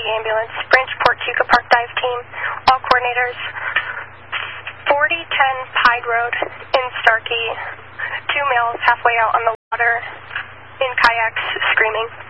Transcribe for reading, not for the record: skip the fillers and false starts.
ambulance, Branchport Chuka Park dive team, all coordinators, 4010 Pide Road in Starkey, 2 males halfway out on the water in kayaks screaming.